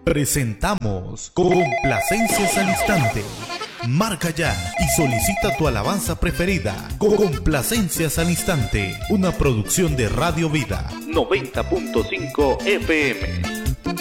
Presentamos Complacencias al Instante. Marca ya y solicita tu alabanza preferida. Complacencias al Instante, una producción de Radio Vida 90.5 FM.